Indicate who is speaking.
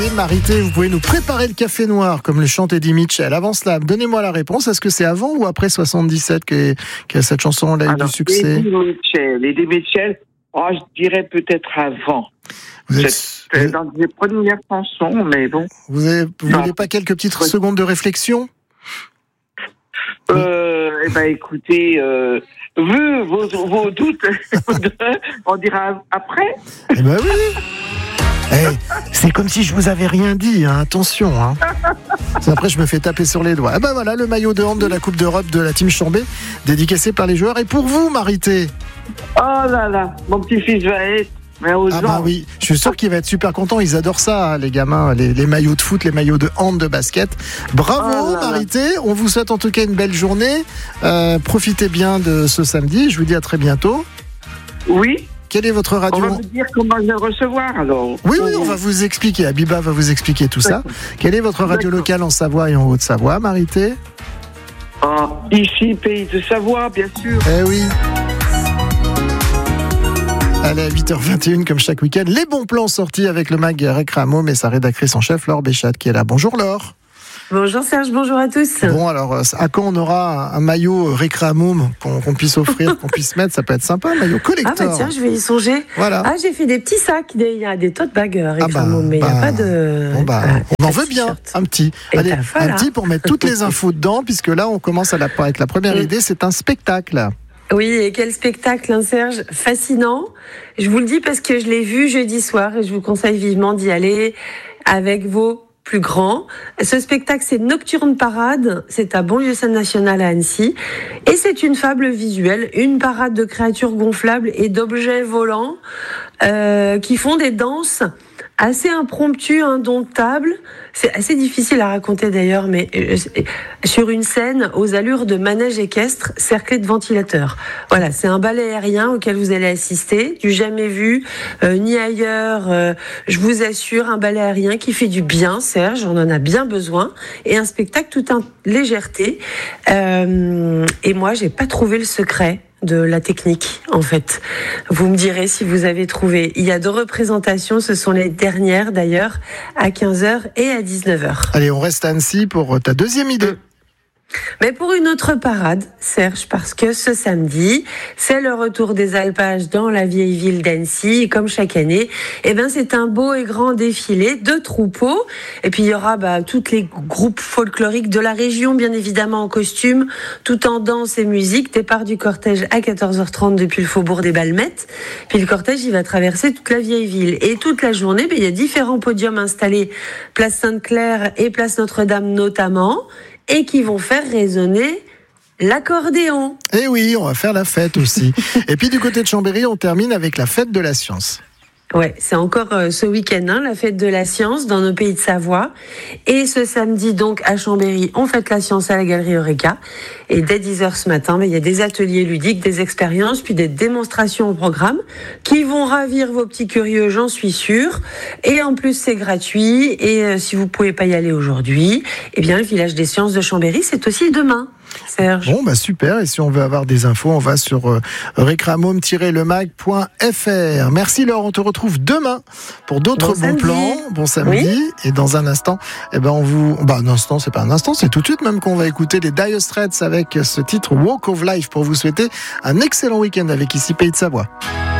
Speaker 1: Et Marité, vous pouvez nous préparer le café noir comme le chante Eddie Mitchell. Avant cela, donnez-moi la réponse. Est-ce que c'est avant ou après 77 que cette chanson a eu du succès?
Speaker 2: Eddie Mitchell, je dirais peut-être avant. C'est dans les premières chansons, mais bon.
Speaker 1: Vous n'avez pas quelques petites secondes de réflexion?
Speaker 2: Écoutez, vu vos doutes, on dira après.
Speaker 1: Eh ben oui. C'est comme si je vous avais rien dit, hein. Attention. Hein. Après, je me fais taper sur les doigts. Voilà, le maillot de hand de la Coupe d'Europe de la Team Chambé, dédicacé par les joueurs. Et pour vous, Marité?
Speaker 2: Oh là là, mon petit-fils va être...
Speaker 1: oui, je suis sûr qu'il va être super content. Ils adorent ça, hein, les gamins, les maillots de foot, les maillots de hand, de basket. Bravo, Marité. On vous souhaite en tout cas une belle journée. Profitez bien de ce samedi. Je vous dis à très bientôt.
Speaker 2: Oui.
Speaker 1: Quelle est votre radio?
Speaker 2: On va vous dire comment je vais le recevoir, alors.
Speaker 1: Oui, on va vous expliquer. Abiba va vous expliquer tout ça. Quelle est votre radio locale en Savoie et en Haute-Savoie, Marité?
Speaker 2: Ici, Pays de Savoie, bien sûr.
Speaker 1: Eh oui. Allez, à 8h21, comme chaque week-end, les bons plans sortis avec le mag Récramo et sa rédactrice en chef, Laure Béchat, qui est là. Bonjour Laure.
Speaker 3: Bonjour Serge, bonjour à tous.
Speaker 1: Bon, alors, à quand on aura un maillot Récramo qu'on puisse offrir, qu'on puisse mettre? Ça peut être sympa, un maillot collector.
Speaker 3: Tiens, je vais y songer.
Speaker 1: Voilà.
Speaker 3: J'ai fait des petits sacs, il y a des tote bags Récramo, mais il n'y a pas de...
Speaker 1: on en veut bien, un petit. Allez, un petit pour mettre toutes les infos dedans, puisque là, on commence avec la première idée, c'est un spectacle.
Speaker 3: Oui, et quel spectacle, hein, Serge, fascinant. Je vous le dis parce que je l'ai vu jeudi soir et je vous conseille vivement d'y aller avec vos plus grands. Ce spectacle, c'est Nocturne Parade, c'est à Banlieue-Scène Nationale à Annecy, et c'est une fable visuelle, une parade de créatures gonflables et d'objets volants qui font des danses assez impromptues, indomptables. C'est assez difficile à raconter d'ailleurs, mais sur une scène aux allures de manège équestre cerclé de ventilateurs. Voilà, c'est un ballet aérien auquel vous allez assister, du jamais vu, ni ailleurs. Je vous assure, un ballet aérien qui fait du bien, Serge, on en a bien besoin, et un spectacle tout en légèreté. Et moi, j'ai pas trouvé le secret de la technique, en fait. Vous me direz si vous avez trouvé. Il y a 2 représentations, ce sont les dernières d'ailleurs, à 15h et à 19h.
Speaker 1: Allez, on reste à Annecy pour ta deuxième idée.
Speaker 3: Mais pour une autre parade, Serge, parce que ce samedi, c'est le retour des alpages dans la vieille ville d'Annecy. Et comme chaque année, c'est un beau et grand défilé de troupeaux. Et puis il y aura tous les groupes folkloriques de la région, bien évidemment en costume, tout en danse et musique. Départ du cortège à 14h30 depuis le faubourg des Balmettes. Puis le cortège, il va traverser toute la vieille ville. Et toute la journée, il y a différents podiums installés, place Sainte-Claire et place Notre-Dame notamment, et qui vont faire résonner l'accordéon.
Speaker 1: Et oui, on va faire la fête aussi. Et puis du côté de Chambéry, on termine avec la fête de la science.
Speaker 3: Ouais, c'est encore ce week-end, la fête de la science dans nos pays de Savoie. Et ce samedi, donc, à Chambéry, on fête la science à la Galerie Eureka. Et dès 10h ce matin, il y a des ateliers ludiques, des expériences, puis des démonstrations au programme qui vont ravir vos petits curieux, j'en suis sûre. Et en plus, c'est gratuit. Et si vous pouvez pas y aller aujourd'hui, le village des sciences de Chambéry, c'est aussi demain. Serge.
Speaker 1: Bon, super. Et si on veut avoir des infos, on va sur recramome-lemag.fr. Merci Laure, on te retrouve demain pour d'autres bons plans. Bon samedi. Oui. Et dans un instant, on vous... un instant, c'est pas un instant, c'est tout de suite même qu'on va écouter les Dire Straits avec ce titre Walk of Life pour vous souhaiter un excellent week-end avec ici Pays de Savoie.